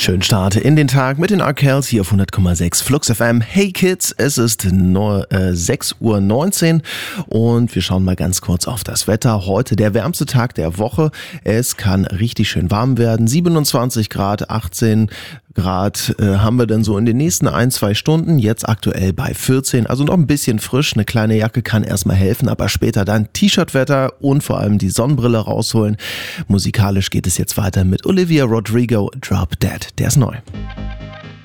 Schönen Start in den Tag mit den Arkells hier auf 100,6 Flux FM. Hey Kids, es ist 6:19 Uhr und wir schauen mal ganz kurz auf das Wetter. Heute der wärmste Tag der Woche. Es kann richtig schön warm werden. 27 Grad, 18 Grad haben wir dann so in den nächsten 1-2 Stunden. Jetzt aktuell bei 14, also noch ein bisschen frisch. Eine kleine Jacke kann erstmal helfen, aber später dann T-Shirt-Wetter und vor allem die Sonnenbrille rausholen. Musikalisch geht es jetzt weiter mit Olivia Rodrigo, Drop Dead. Der ist neu.